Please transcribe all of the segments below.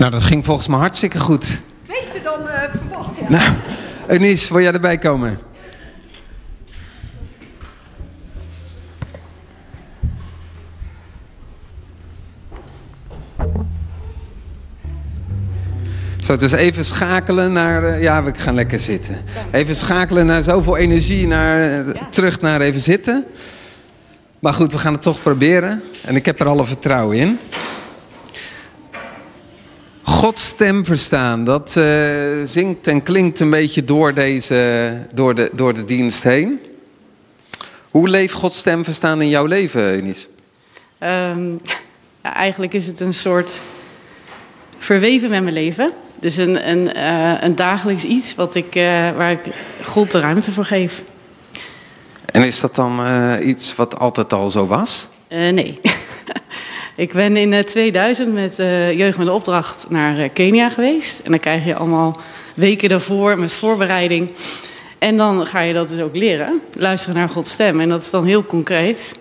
Nou, dat ging volgens mij hartstikke goed. Beter dan verwacht, ja. Nou, Eunice, wil jij erbij komen? Zo, het is even schakelen naar... ja, we gaan lekker zitten. Even schakelen naar zoveel energie, terug naar even zitten. Maar goed, we gaan het toch proberen. En ik heb er alle vertrouwen in. Gods stem verstaan, dat zingt en klinkt een beetje door de dienst heen. Hoe leeft Gods stem verstaan in jouw leven, Eunice? Ja, eigenlijk is het een soort verweven met mijn leven. Dus een dagelijks iets waar ik God de ruimte voor geef. En is dat dan iets wat altijd al zo was? Nee. Ik ben in 2000 met Jeugd met de Opdracht naar Kenia geweest. En dan krijg je allemaal weken daarvoor met voorbereiding. En dan ga je dat dus ook leren. Luisteren naar Gods stem. En dat is dan heel concreet.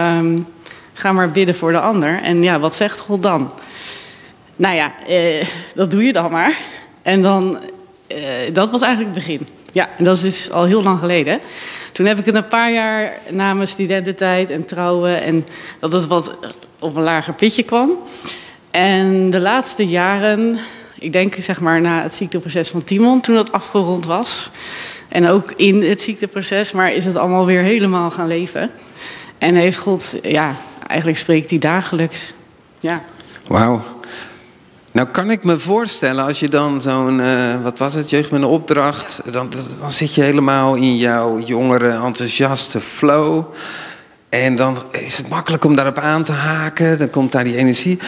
Ga maar bidden voor de ander. En ja, wat zegt God dan? Nou ja, dat doe je dan maar. En dan, dat was eigenlijk het begin. Ja, en dat is dus al heel lang geleden. Toen heb ik het een paar jaar na mijn studententijd en trouwen... en dat het wat op een lager pitje kwam. En de laatste jaren, ik denk zeg maar na het ziekteproces van Timon... toen dat afgerond was, en ook in het ziekteproces... maar is het allemaal weer helemaal gaan leven. En heeft God, ja, eigenlijk spreekt hij dagelijks. Ja. Wauw. Nou kan ik me voorstellen, als je dan zo'n, wat was het, Jeugd met een Opdracht... Dan zit je helemaal in jouw jongere, enthousiaste flow. En dan is het makkelijk om daarop aan te haken. Dan komt daar die energie.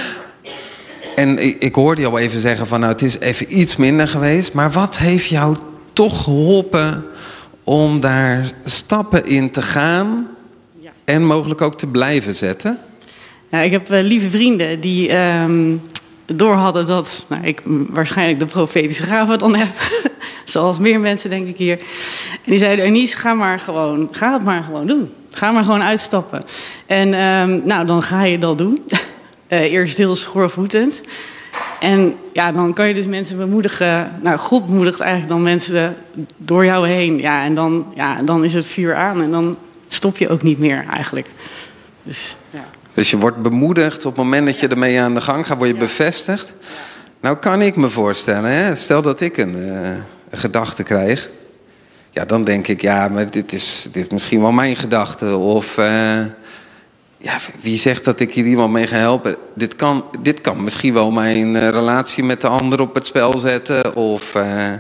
En ik hoorde je al even zeggen van, nou, het is even iets minder geweest. Maar wat heeft jou toch geholpen om daar stappen in te gaan... en mogelijk ook te blijven zetten? Ja, ik heb lieve vrienden die... door hadden dat ik waarschijnlijk de profetische gave dan heb. Zoals meer mensen, denk ik hier. En die zeiden, Eunice, ga het maar gewoon doen. Ga maar gewoon uitstappen. En nou, dan ga je dat doen. Eerst heel schoorvoetend. En ja, dan kan je dus mensen bemoedigen. Nou, God bemoedigt eigenlijk dan mensen door jou heen. Ja, en dan is het vuur aan. En dan stop je ook niet meer eigenlijk. Dus ja. Dus je wordt bemoedigd op het moment dat je ermee aan de gang gaat, word je bevestigd. Nou kan ik me voorstellen, hè? Stel dat ik een gedachte krijg. Ja, dan denk ik, ja, maar dit is misschien wel mijn gedachte. Of ja, wie zegt dat ik hier iemand mee ga helpen? Dit kan misschien wel mijn relatie met de ander op het spel zetten. Of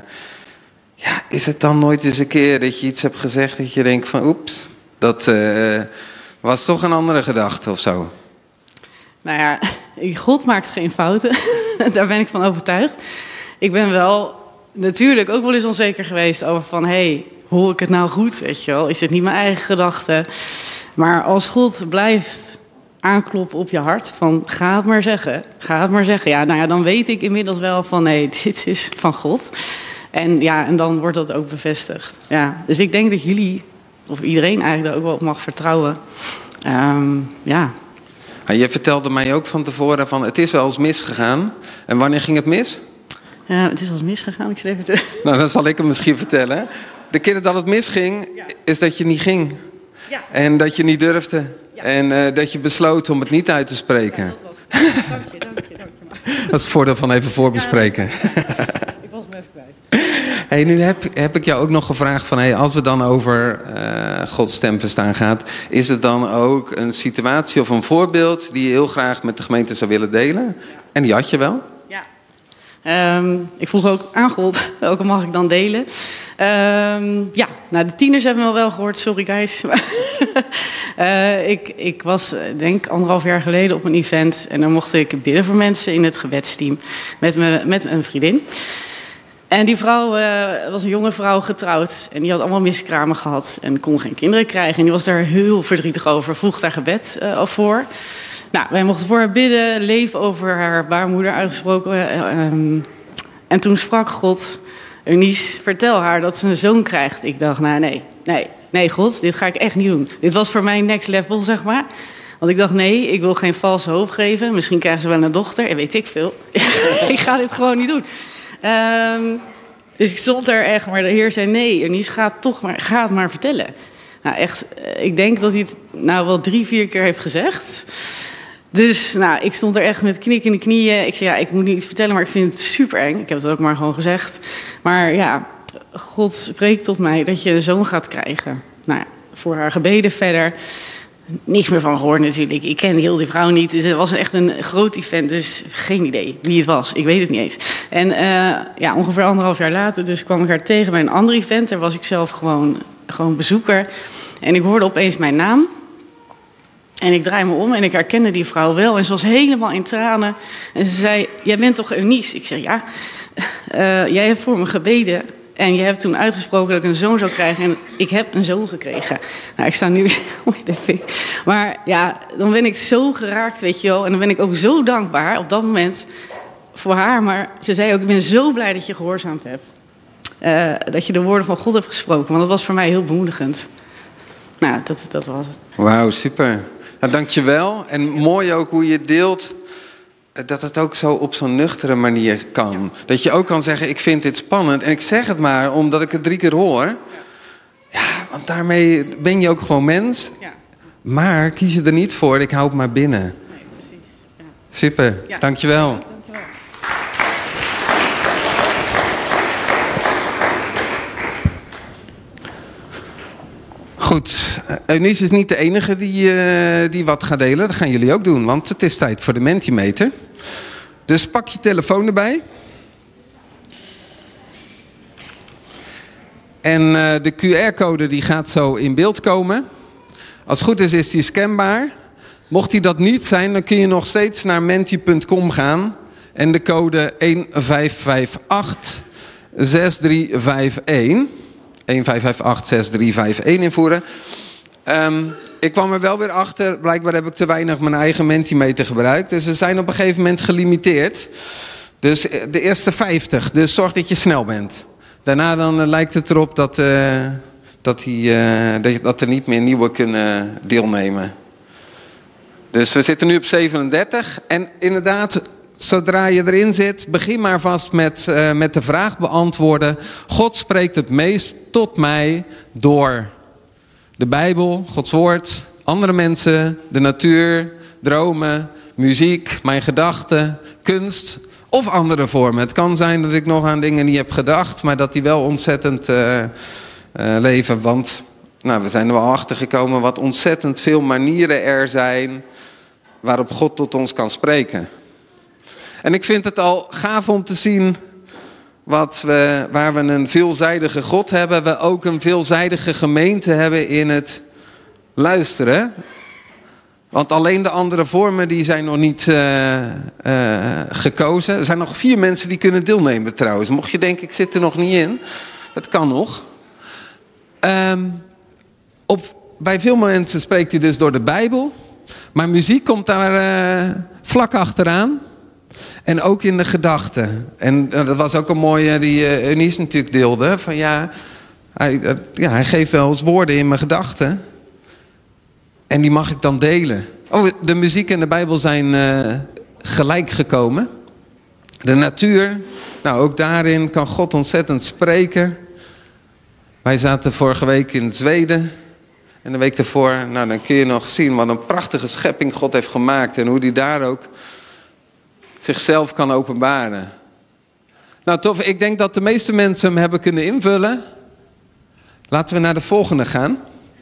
ja, is het dan nooit eens een keer dat je iets hebt gezegd dat je denkt van oeps, dat... was toch een andere gedachte of zo? Nou ja, God maakt geen fouten. Daar ben ik van overtuigd. Ik ben wel natuurlijk ook wel eens onzeker geweest over van... hoor ik het nou goed, weet je wel? Is het niet mijn eigen gedachte? Maar als God blijft aankloppen op je hart van ga het maar zeggen. Ga het maar zeggen. Ja, nou ja, dan weet ik inmiddels wel van nee, dit is van God. En ja, en dan wordt dat ook bevestigd. Ja, dus ik denk dat jullie... of iedereen eigenlijk daar ook wel op mag vertrouwen. Ja. Je vertelde mij ook van tevoren van het is wel eens misgegaan. En wanneer ging het mis? Het is wel eens misgegaan, ik schreef het. Nou, dan zal ik hem misschien vertellen. De keer dat het misging, is dat je niet ging. Ja. En dat je niet durfde. Ja. En dat je besloot om het niet uit te spreken. Ja, dank je. Dat is het voordeel van even voorbespreken. Ja, ik was hem even kwijt. Hey, nu heb ik jou ook nog gevraagd van... als het dan over Gods stem verstaan gaat... is het dan ook een situatie of een voorbeeld... die je heel graag met de gemeente zou willen delen? Ja. En die had je wel? Ja. Ik vroeg ook aan God, welke mag ik dan delen? Ja, nou de tieners hebben me wel gehoord, sorry guys. Ik was denk 1,5 jaar geleden op een event... en dan mocht ik bidden voor mensen in het gebedsteam... met een vriendin... En die vrouw was een jonge vrouw getrouwd. En die had allemaal miskramen gehad. En kon geen kinderen krijgen. En die was daar heel verdrietig over. Vroeg daar gebed voor. Nou, wij mochten voor haar bidden. Leven over haar baarmoeder uitgesproken. En toen sprak God. Eunice, vertel haar dat ze een zoon krijgt. Ik dacht, nou nee, God. Dit ga ik echt niet doen. Dit was voor mij next level, zeg maar. Want ik dacht, nee, ik wil geen valse hoop geven. Misschien krijgen ze wel een dochter, en weet ik veel. Ik ga dit gewoon niet doen. Dus ik stond er echt, maar de Heer zei, nee, Eunice, ga het maar vertellen. Nou, echt, ik denk dat hij het wel 3-4 keer heeft gezegd. Dus ik stond er echt met knik in de knieën. Ik zei, ja, ik moet niet iets vertellen, maar ik vind het super eng. Ik heb het ook maar gewoon gezegd. Maar ja, God spreekt tot mij dat je een zoon gaat krijgen. Nou ja, voor haar gebeden verder. Niks meer van gehoord natuurlijk. Ik ken heel die vrouw niet. Het was echt een groot event, dus geen idee wie het was. Ik weet het niet eens. En ongeveer 1,5 jaar later dus kwam ik haar tegen bij een ander event. Daar was ik zelf gewoon bezoeker. En ik hoorde opeens mijn naam. En ik draai me om en ik herkende die vrouw wel. En ze was helemaal in tranen. En ze zei, jij bent toch Eunice? Ik zeg, ja. Jij hebt voor me gebeden. En je hebt toen uitgesproken dat ik een zoon zou krijgen. En ik heb een zoon gekregen. Nou, ik sta nu in de fik. Maar ja, dan ben ik zo geraakt, weet je wel. En dan ben ik ook zo dankbaar op dat moment voor haar. Maar ze zei ook, ik ben zo blij dat je gehoorzaamd hebt. Dat je de woorden van God hebt gesproken. Want dat was voor mij heel bemoedigend. Nou, dat was het. Wauw, super. Nou, dankjewel. En mooi ook hoe je deelt dat het ook zo op zo'n nuchtere manier kan. Ja. Dat je ook kan zeggen, ik vind dit spannend. En ik zeg het maar omdat ik het 3 keer hoor. Ja, want daarmee ben je ook gewoon mens. Ja. Maar kies je er niet voor, ik hou het maar binnen. Nee, precies. Ja. Super, ja. Dankjewel. Ja, dankjewel. Goed, Eunice is niet de enige die wat gaat delen. Dat gaan jullie ook doen, want het is tijd voor de Mentimeter. Dus pak je telefoon erbij. En de QR-code die gaat zo in beeld komen. Als het goed is die scanbaar. Mocht die dat niet zijn, dan kun je nog steeds naar menti.com gaan. En de code 1558 6351. 1558-6351 invoeren. Ik kwam er wel weer achter, blijkbaar heb ik te weinig mijn eigen Mentimeter gebruikt. Dus we zijn op een gegeven moment gelimiteerd. Dus de eerste 50, dus zorg dat je snel bent. Daarna dan lijkt het erop dat er niet meer nieuwe kunnen deelnemen. Dus we zitten nu op 37. En inderdaad, zodra je erin zit, begin maar vast met de vraag beantwoorden. God spreekt het meest tot mij door de Bijbel, Gods woord, andere mensen, de natuur, dromen, muziek, mijn gedachten, kunst of andere vormen. Het kan zijn dat ik nog aan dingen niet heb gedacht, maar dat die wel ontzettend leven. Want we zijn er wel achter gekomen wat ontzettend veel manieren er zijn waarop God tot ons kan spreken. En ik vind het al gaaf om te zien waar we een veelzijdige God hebben. We ook een veelzijdige gemeente hebben in het luisteren. Want alleen de andere vormen die zijn nog niet gekozen. Er zijn nog 4 mensen die kunnen deelnemen trouwens. Mocht je denken, ik zit er nog niet in. Dat kan nog. Bij veel mensen spreekt hij dus door de Bijbel. Maar muziek komt daar vlak achteraan. En ook in de gedachten. En dat was ook een mooie die Eunice natuurlijk deelde. Van hij geeft wel eens woorden in mijn gedachten. En die mag ik dan delen. Oh, de muziek en de Bijbel zijn gelijk gekomen. De natuur. Nou, ook daarin kan God ontzettend spreken. Wij zaten vorige week in Zweden. En de week daarvoor, dan kun je nog zien wat een prachtige schepping God heeft gemaakt. En hoe die daar ook zichzelf kan openbaren. Nou tof, ik denk dat de meeste mensen hem hebben kunnen invullen. Laten we naar de volgende gaan.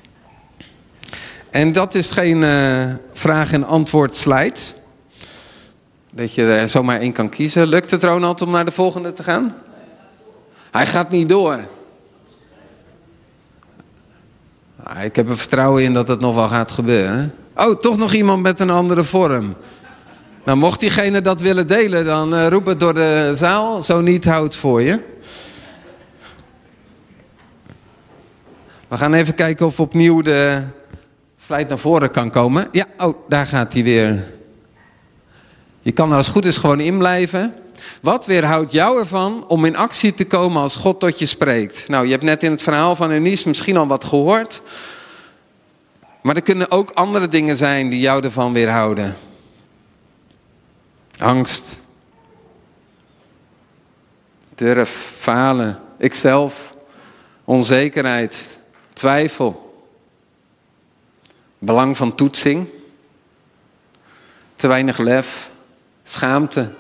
En dat is geen vraag- en antwoord slide. Dat je er zomaar één kan kiezen. Lukt het Ronald om naar de volgende te gaan? Hij gaat niet door. Ik heb er vertrouwen in dat het nog wel gaat gebeuren. Oh, toch nog iemand met een andere vorm. Nou, mocht diegene dat willen delen, dan roep het door de zaal. Zo niet, houdt voor je. We gaan even kijken of opnieuw de slide naar voren kan komen. Ja, oh, daar gaat hij weer. Je kan er als het goed is gewoon in blijven. Wat weerhoudt jou ervan om in actie te komen als God tot je spreekt? Nou, je hebt net in het verhaal van Eunice misschien al wat gehoord. Maar er kunnen ook andere dingen zijn die jou ervan weerhouden. Angst. Durf, falen. Ikzelf. Onzekerheid. Twijfel. Belang van toetsing. Te weinig lef. Schaamte.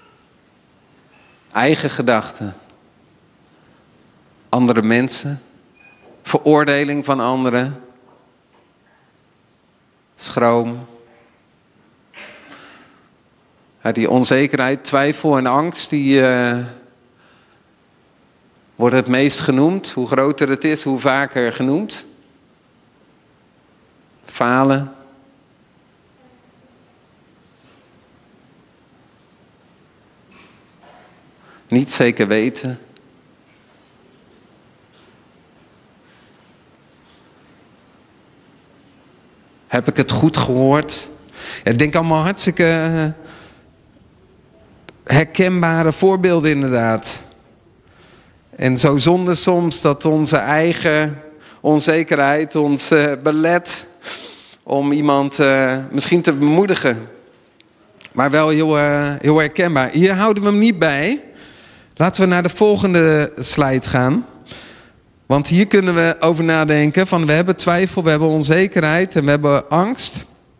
Eigen gedachten. Andere mensen. Veroordeling van anderen. Schroom. Ja, die onzekerheid, twijfel en angst, die worden het meest genoemd. Hoe groter het is, hoe vaker genoemd. Falen. Niet zeker weten. Heb ik het goed gehoord? Ja, ik denk allemaal hartstikke herkenbare voorbeelden inderdaad. En zo zonde soms dat onze eigen onzekerheid ons belet om iemand misschien te bemoedigen. Maar wel heel herkenbaar. Hier houden we hem niet bij. Laten we naar de volgende slide gaan. Want hier kunnen we over nadenken van we hebben twijfel, we hebben onzekerheid en we hebben angst.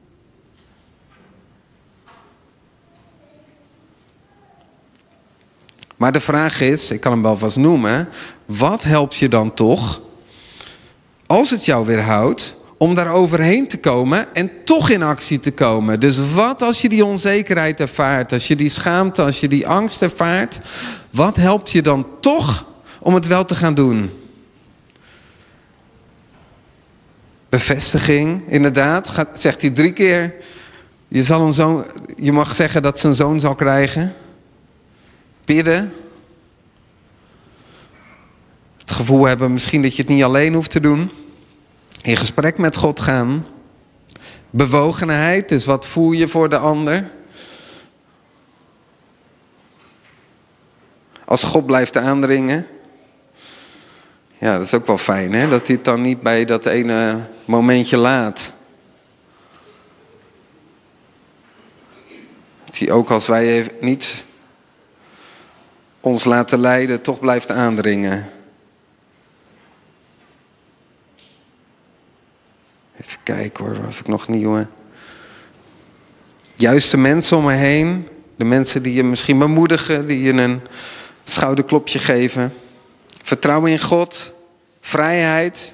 Maar de vraag is, ik kan hem wel vast noemen, wat helpt je dan toch, als het jou weerhoudt, om daar overheen te komen en toch in actie te komen? Dus wat als je die onzekerheid ervaart, als je die schaamte, als je die angst ervaart, wat helpt je dan toch om het wel te gaan doen? Bevestiging, inderdaad, zegt hij 3 keer. Je mag zeggen dat ze een zoon zal krijgen. Bidden. Het gevoel hebben misschien dat je het niet alleen hoeft te doen. In gesprek met God gaan. Bewogenheid, dus wat voel je voor de ander? Als God blijft aandringen. Ja, dat is ook wel fijn, hè? Dat hij het dan niet bij dat ene momentje laat. Dat hij ook als wij niet ons laten leiden, toch blijft aandringen. Even kijken hoor, of ik nog nieuwe. Juiste mensen om me heen. De mensen die je misschien bemoedigen, die je een schouderklopje geven. Vertrouwen in God. Vrijheid.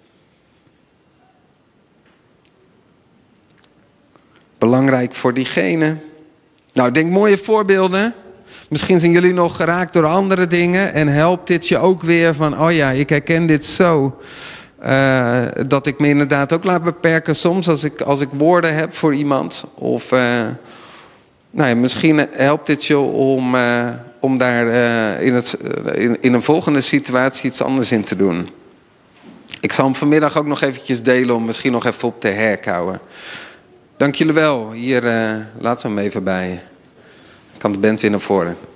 Belangrijk voor diegene. Nou, ik denk mooie voorbeelden. Misschien zijn jullie nog geraakt door andere dingen. En helpt dit je ook weer van, oh ja, ik herken dit zo. Dat ik me inderdaad ook laat beperken soms als ik woorden heb voor iemand. Of nou ja, misschien helpt dit je om daar in een volgende situatie iets anders in te doen. Ik zal hem vanmiddag ook nog eventjes delen om misschien nog even op te herkauwen. Dank jullie wel. Hier laten we hem even bij. Kan de band weer naar voren.